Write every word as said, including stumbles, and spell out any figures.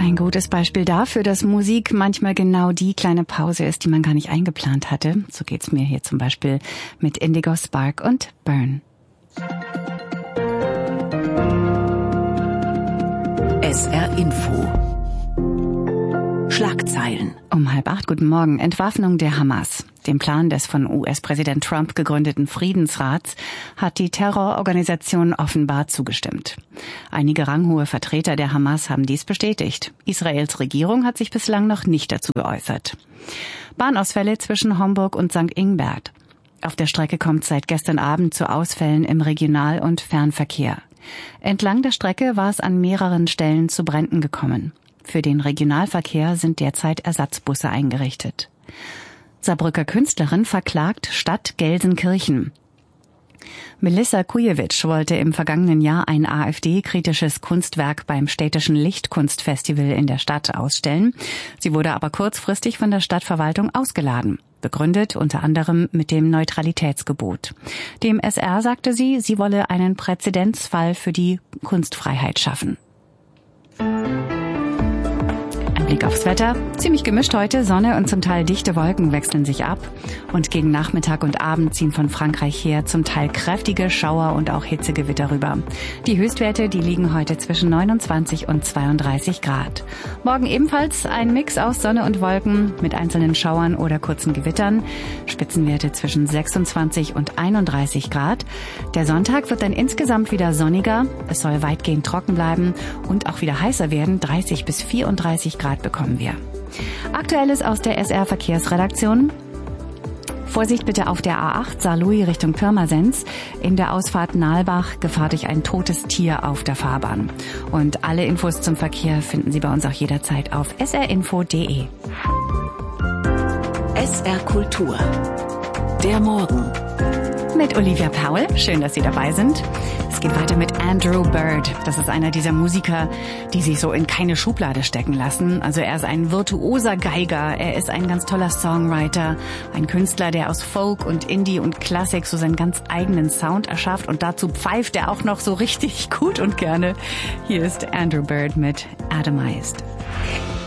Ein gutes Beispiel dafür, dass Musik manchmal genau die kleine Pause ist, die man gar nicht eingeplant hatte. So geht's mir hier zum Beispiel mit Indigo Spark und Burn. S R Info. Schlagzeilen. Um halb acht, guten Morgen. Entwaffnung der Hamas. Dem Plan des von U S-Präsident Trump gegründeten Friedensrats hat die Terrororganisation offenbar zugestimmt. Einige ranghohe Vertreter der Hamas haben dies bestätigt. Israels Regierung hat sich bislang noch nicht dazu geäußert. Bahnausfälle zwischen Homburg und Sankt Ingbert. Auf der Strecke kommt seit gestern Abend zu Ausfällen im Regional- und Fernverkehr. Entlang der Strecke war es an mehreren Stellen zu Bränden gekommen. Für den Regionalverkehr sind derzeit Ersatzbusse eingerichtet. Saarbrücker Künstlerin verklagt Stadt Gelsenkirchen. Melissa Kujewitsch wollte im vergangenen Jahr ein AfD-kritisches Kunstwerk beim städtischen Lichtkunstfestival in der Stadt ausstellen. Sie wurde aber kurzfristig von der Stadtverwaltung ausgeladen. Begründet unter anderem mit dem Neutralitätsgebot. Dem S R sagte sie, sie wolle einen Präzedenzfall für die Kunstfreiheit schaffen. Blick aufs Wetter. Ziemlich gemischt heute. Sonne und zum Teil dichte Wolken wechseln sich ab. Und gegen Nachmittag und Abend ziehen von Frankreich her zum Teil kräftige Schauer und auch Hitzegewitter rüber. Die Höchstwerte, die liegen heute zwischen neunundzwanzig und zweiunddreißig Grad. Morgen ebenfalls ein Mix aus Sonne und Wolken mit einzelnen Schauern oder kurzen Gewittern. Spitzenwerte zwischen sechsundzwanzig und einunddreißig Grad. Der Sonntag wird dann insgesamt wieder sonniger. Es soll weitgehend trocken bleiben und auch wieder heißer werden. dreißig bis vierunddreißig Grad bekommen wir. Aktuelles aus der S R-Verkehrsredaktion. Vorsicht bitte auf der A acht Saarlouis Richtung Pirmasens. In der Ausfahrt Nalbach Gefahr durch ein totes Tier auf der Fahrbahn. Und alle Infos zum Verkehr finden Sie bei uns auch jederzeit auf s r info punkt d e. S R Kultur. Der Morgen. Mit Olivia Powell. Schön, dass Sie dabei sind. Es geht weiter mit Andrew Bird. Das ist einer dieser Musiker, die sich so in keine Schublade stecken lassen. Also er ist ein virtuoser Geiger. Er ist ein ganz toller Songwriter. Ein Künstler, der aus Folk und Indie und Klassik so seinen ganz eigenen Sound erschafft. Und dazu pfeift er auch noch so richtig gut und gerne. Hier ist Andrew Bird mit Atomized.